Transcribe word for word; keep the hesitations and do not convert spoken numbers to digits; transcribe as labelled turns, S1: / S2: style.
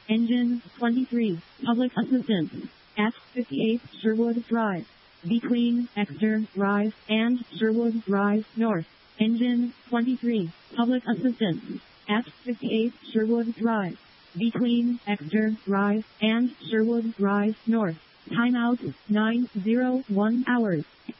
S1: Engine twenty-three, public assistance, at fifty-eight Sherwood Drive, between Exeter Drive and Sherwood Drive North. Engine twenty-three, public assistance, at fifty-eight Sherwood Drive, between Exeter Drive and Sherwood Drive North. Timeout nine oh one hours.